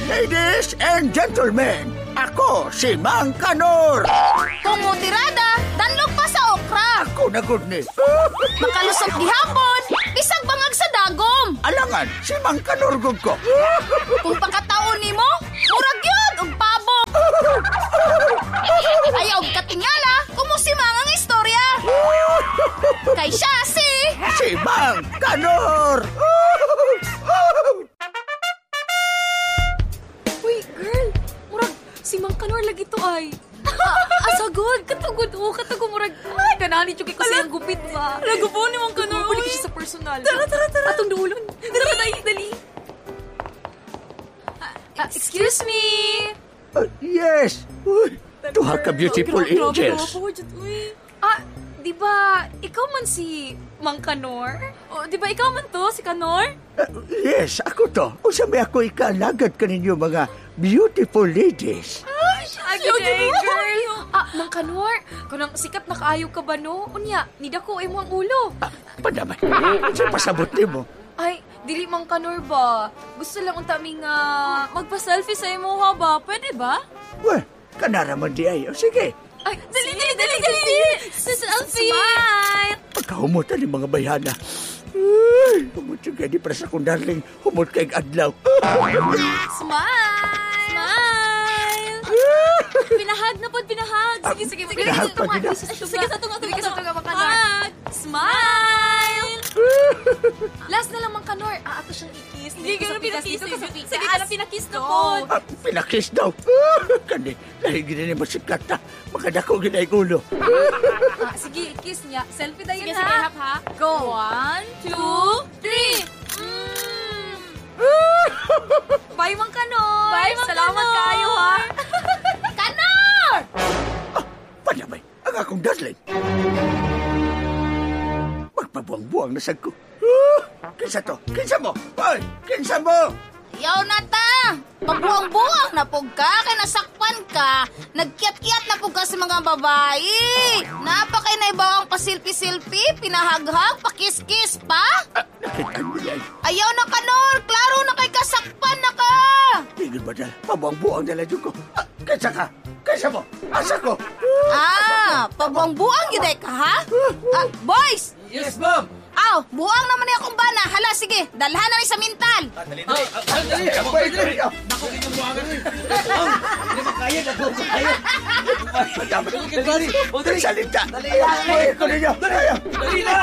Ladies and gentlemen, ako si Mang Kanor. Tumutirada, danlog pa sa okra. Ako na good ni. Makalusot gihapon, bisag bangag sa dagom. Alangan, si Mang Kanor gud ko. Kung pagkataon nimo, murag yun og pabo. Ayaw katingala, kumusimang ang istorya. Kay siya si Mang Kanor. Uy, girl, murag si Mang Kanor lagi to ay. Asagod, katugod murag. Ay, ganani chuki ko siyang gupit ba. Lagupo ni Mang Kanor. Balik siya sa personal. Tara. Atong duulon. Tara, dali. Excuse me. Yes. Uy, tuha ka beautiful angels. Di ba ikaw man si Mang Kanor? O, di ba ikaw man to, si Kanor? Yes, ako to. Usa may ako ikalagad kaninyo mga beautiful ladies. Agay, girl. Mang Kanor, kunang sikat na kaayo ka ba, no? Unya, nida ko ay mo ang ulo. Panaman, saan pasabot ni mo? Ay, dili Mang Kanor ba? Gusto lang unta mi nga magpa-selfie sa imo ha ba? Pwede ba? Well, kanaraman di ay. Sige. Ay, dali. Selfie! Smile! Pagkahumutan ng mga bayana. Ay, humot yung gani para sa kong darling. Humot kay adlaw. Smile! Pinahag na po, pinahag. Sige. Pinahag pa gina. Sige, sa tunga, Mang Kanor. Hug! Smile! Last na lang, Mang Kanor. Ato siyang i-kiss. Sige, pinakis. Sige, pinakis na po. Pinakis daw. Kani, dahil gina ni masikat na. Makadako gina yung ulo. Sige, i-kiss niya. Selfie tayo na. Sige, ha? Go. 1, 2, 3. Bye, Mang Kanor. Bye, Mang Salamat Kanor. kayo, ha? Kanor! Panamay, ang akong darling. Magpabuang-buang na sag ko. Kinsa to? Kinsa mo? Hoy! Kinsa mo? Yaw na ta! Magbuang-buang na pug ka, kay nasakpan ka. Nagkiyat-kiyat na pug ka sa mga babae. Napakay na ibawang pasilpi-silpi, pinahaghag, pakis-kis pa. Nakita mo yan. Ayaw na Kanor, klaro na kay kasakpan na ka. Tingin ba dyan? Pabuang-buang na lang ko. Kinsa ka? Kinsa mo? Asa ko? Pabuang-buang yun ka, ha? Boys! Yes, ma'am! Aw, buang naman niya akong bana. Hala, sige, dalhan na rin sa mental. Dali. Naku, inyong buwangan rin. Hindi makaya, nagkukaya. Dali! Salita! Ay, ko ninyo! Dali na!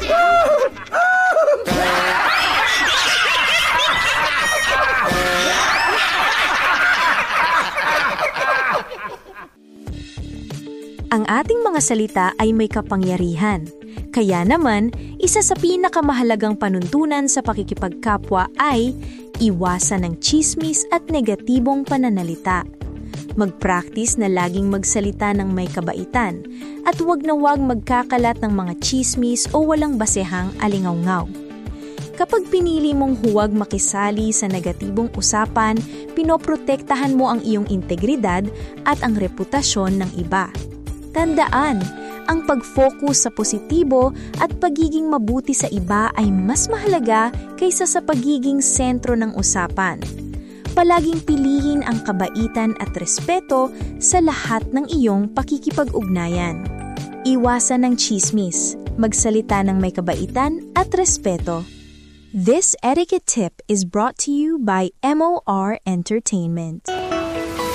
Ang ating mga salita ay may kapangyarihan. Kaya naman, isa sa pinakamahalagang panuntunan sa pakikipagkapwa ay iwasan ng tsismis at negatibong pananalita. Mag-practice na laging magsalita ng may kabaitan at huwag na huwag magkakalat ng mga tsismis o walang basehang alingawngaw. Kapag pinili mong huwag makisali sa negatibong usapan, pinoprotektahan mo ang iyong integridad at ang reputasyon ng iba. Tandaan, ang pag-focus sa positibo at pagiging mabuti sa iba ay mas mahalaga kaysa sa pagiging sentro ng usapan. Palaging pilihin ang kabaitan at respeto sa lahat ng iyong pakikipag-ugnayan. Iwasan ng tsismis, magsalita ng may kabaitan at respeto. This etiquette tip is brought to you by MOR Entertainment.